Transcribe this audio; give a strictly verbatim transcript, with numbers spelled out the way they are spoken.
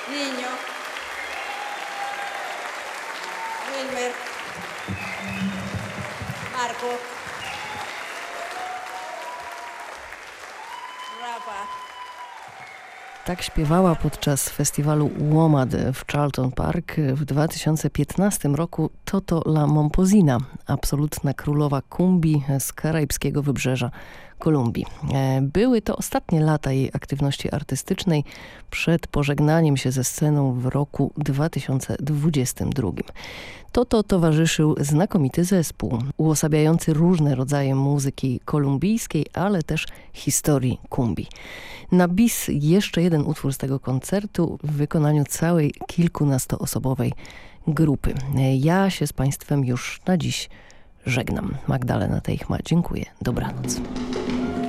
Niño, Wilmer, Marco, Rafa. Tak śpiewała podczas festiwalu WOMAD w Charlton Park w dwa tysiące piętnastym roku Toto La Momposina, absolutna królowa kumbi z karaibskiego wybrzeża Kolumbii. Były to ostatnie lata jej aktywności artystycznej przed pożegnaniem się ze sceną w roku dwa tysiące dwudziestym drugim. Toto towarzyszył znakomity zespół, uosabiający różne rodzaje muzyki kolumbijskiej, ale też historii kumbi. Na bis jeszcze jeden utwór z tego koncertu w wykonaniu całej kilkunastoosobowej grupy. Ja się z Państwem już na dziś żegnam. Magdalena Teichma, dziękuję. Dobranoc.